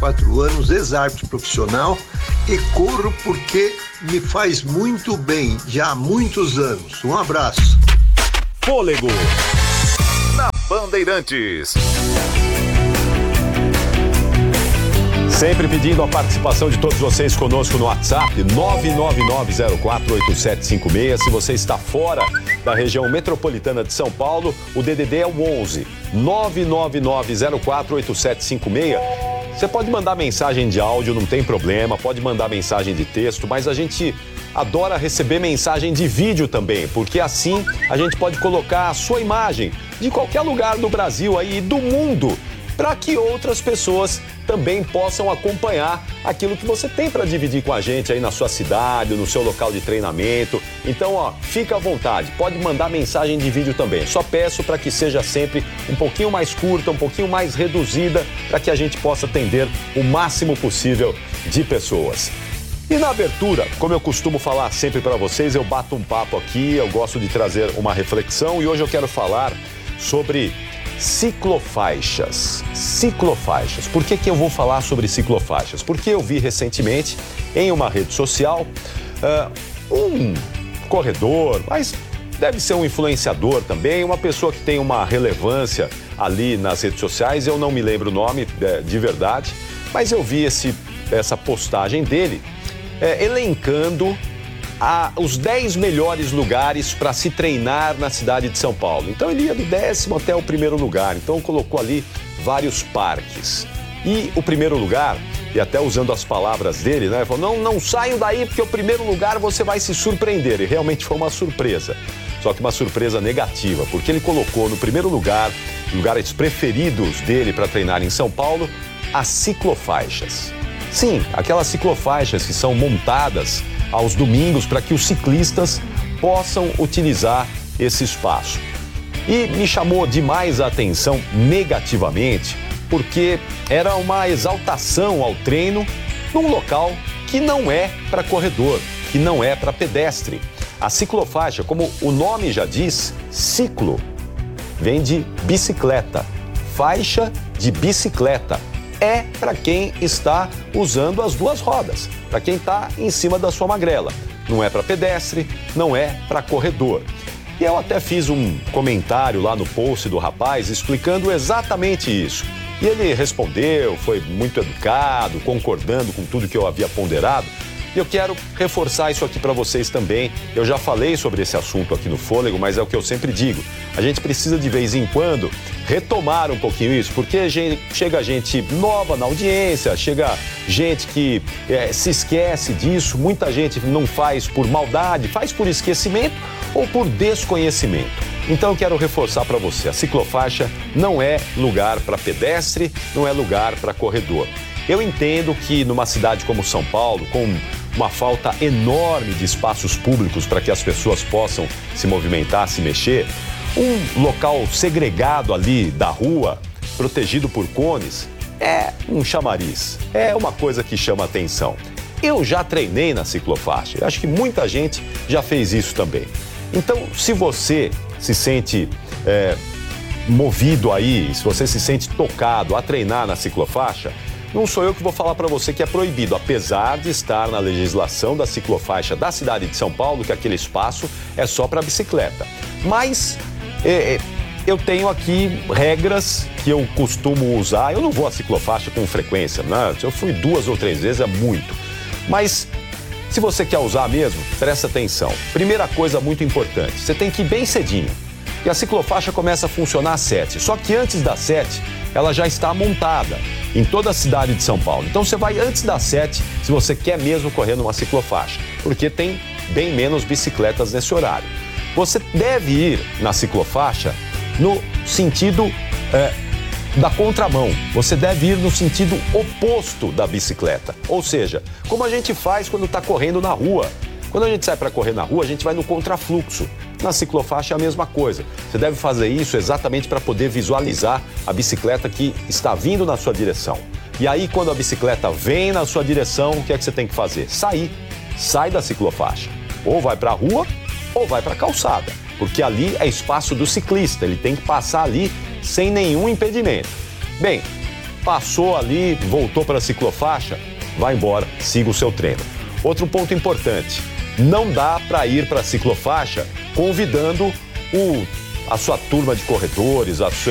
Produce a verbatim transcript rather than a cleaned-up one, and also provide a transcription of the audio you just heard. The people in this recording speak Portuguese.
quatro anos, ex-árbitro profissional, e corro porque me faz muito bem, já há muitos anos. Um abraço. Fôlego na Bandeirantes. Sempre pedindo a participação de todos vocês conosco no WhatsApp, nove nove nove zero quatro oito sete cinco seis. Se você está fora da região metropolitana de São Paulo, o D D D é o onze, nove nove nove zero quatro oito sete cinco seis. Você pode mandar mensagem de áudio, não tem problema, pode mandar mensagem de texto, mas a gente adora receber mensagem de vídeo também, porque assim a gente pode colocar a sua imagem de qualquer lugar do Brasil aí e do mundo, para que outras pessoas também possam acompanhar aquilo que você tem para dividir com a gente aí na sua cidade, no seu local de treinamento. Então, ó, fica à vontade, pode mandar mensagem de vídeo também. Só peço para que seja sempre um pouquinho mais curta, um pouquinho mais reduzida, para que a gente possa atender o máximo possível de pessoas. E na abertura, como eu costumo falar sempre para vocês, eu bato um papo aqui, eu gosto de trazer uma reflexão e hoje eu quero falar sobre ciclofaixas. Ciclofaixas. Por que que eu vou falar sobre ciclofaixas? Porque eu vi recentemente em uma rede social uh, um corredor, mas deve ser um influenciador também, uma pessoa que tem uma relevância ali nas redes sociais, eu não me lembro o nome é, de verdade, mas eu vi esse, essa postagem dele é, elencando a, os dez melhores lugares para se treinar na cidade de São Paulo. Então ele ia do décimo até o primeiro lugar, então colocou ali vários parques. E o primeiro lugar, e até usando as palavras dele, né? Falou, não, não saiam daí porque o primeiro lugar você vai se surpreender. E realmente foi uma surpresa. Só que uma surpresa negativa, porque ele colocou no primeiro lugar, lugares preferidos dele para treinar em São Paulo, as ciclofaixas. Sim, aquelas ciclofaixas que são montadas aos domingos para que os ciclistas possam utilizar esse espaço. E me chamou demais a atenção negativamente, porque era uma exaltação ao treino num local que não é para corredor, que não é para pedestre. A ciclofaixa, como o nome já diz, ciclo, vem de bicicleta, faixa de bicicleta. É para quem está usando as duas rodas, para quem está em cima da sua magrela. Não é para pedestre, não é para corredor. E eu até fiz um comentário lá no post do rapaz explicando exatamente isso. E ele respondeu, foi muito educado, concordando com tudo que eu havia ponderado. E eu quero reforçar isso aqui para vocês também. Eu já falei sobre esse assunto aqui no Fôlego, mas é o que eu sempre digo. A gente precisa de vez em quando retomar um pouquinho isso, porque chega gente nova na audiência, chega gente que é, se esquece disso, muita gente não faz por maldade, faz por esquecimento ou por desconhecimento. Então eu quero reforçar para você, a ciclofaixa não é lugar para pedestre, não é lugar para corredor. Eu entendo que numa cidade como São Paulo, com uma falta enorme de espaços públicos para que as pessoas possam se movimentar, se mexer, um local segregado ali da rua, protegido por cones, é um chamariz, é uma coisa que chama atenção. Eu já treinei na ciclofaixa, eu acho que muita gente já fez isso também. Então, se você se sente é, movido aí, se você se sente tocado a treinar na ciclofaixa, não sou eu que vou falar para você que é proibido, apesar de estar na legislação da ciclofaixa da cidade de São Paulo, que aquele espaço é só para bicicleta. Mas é, eu tenho aqui regras que eu costumo usar. Eu não vou à ciclofaixa com frequência, né? Se eu fui duas ou três vezes é muito. Mas se você quer usar mesmo, presta atenção. Primeira coisa muito importante, você tem que ir bem cedinho. E a ciclofaixa começa a funcionar às sete. Só que antes das sete, ela já está montada em toda a cidade de São Paulo. Então você vai antes das sete, se você quer mesmo correr numa ciclofaixa, porque tem bem menos bicicletas nesse horário. Você deve ir na ciclofaixa no sentido é, da contramão. Você deve ir no sentido oposto da bicicleta. Ou seja, como a gente faz quando está correndo na rua. Quando a gente sai para correr na rua, a gente vai no contrafluxo. Na ciclofaixa é a mesma coisa. Você deve fazer isso exatamente para poder visualizar a bicicleta que está vindo na sua direção. E aí, quando a bicicleta vem na sua direção, o que é que você tem que fazer? Sair. Sai da ciclofaixa. Ou vai para a rua, ou vai para a calçada. Porque ali é espaço do ciclista. Ele tem que passar ali sem nenhum impedimento. Bem, passou ali, voltou para a ciclofaixa, vai embora, siga o seu treino. Outro ponto importante, não dá para ir para a ciclofaixa convidando o, a sua turma de corredores, a